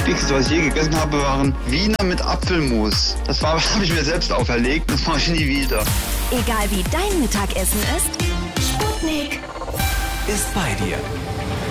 ekligste, was ich je gegessen habe, waren Wiener mit Apfelmus. Das habe ich mir selbst auferlegt, das mache ich nie wieder. Egal wie dein Mittagessen ist, Sputnik ist bei dir.